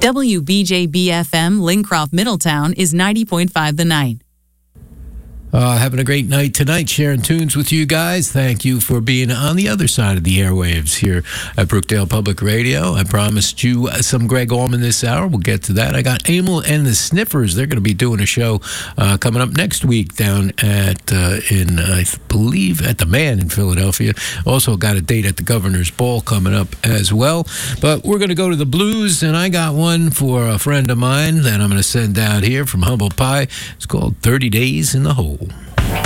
WBJB-FM Lincroft Middletown is 90.5 The Night. Having a great night tonight, sharing tunes with you guys. Thank you for being on the other side of the airwaves here at Brookdale Public Radio. I promised you some Greg Allman this hour. We'll get to that. I got Emil and the Sniffers. They're going to be doing a show coming up next week down at, I believe, at the Man in Philadelphia. Also got a date at the Governor's Ball coming up as well. But we're going to go to the blues, and I got one for a friend of mine that I'm going to send out here from Humble Pie. It's called 30 Days in the Hole.